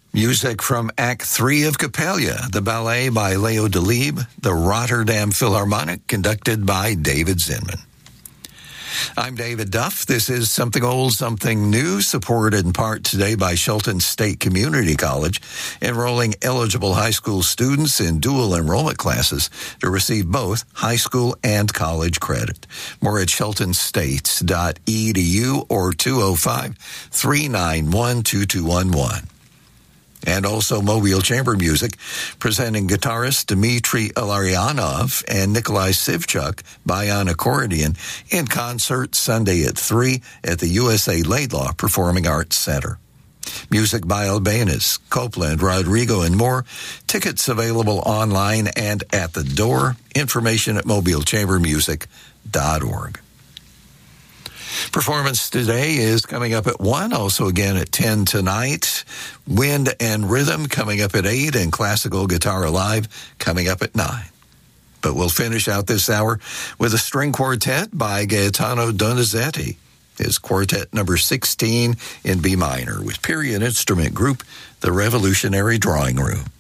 Music from Act 3 of Coppelia, the ballet by Leo Delibes, the Rotterdam Philharmonic, conducted by David Zinman. I'm David Duff. This is Something Old, Something New, supported in part today by Shelton State Community College, enrolling eligible high school students in dual enrollment classes to receive both high school and college credit. More at sheltonstates.edu or 205-391-2211. And also Mobile Chamber Music, presenting guitarist Dmitry Ilarionov and Nikolai Sivchuk Bayan Accordion in concert Sunday at 3 at the USA Laidlaw Performing Arts Center. Music by Albanese, Copeland, Rodrigo, and more. Tickets available online and at the door. Information at mobilechambermusic.org. Performance today is coming up at 1, also again at 10 tonight. Wind and Rhythm coming up at 8, and Classical Guitar Alive coming up at 9. But we'll finish out this hour with a string quartet by Gaetano Donizetti, his quartet number 16 in B minor, with period instrument group, the Revolutionary Drawing Room.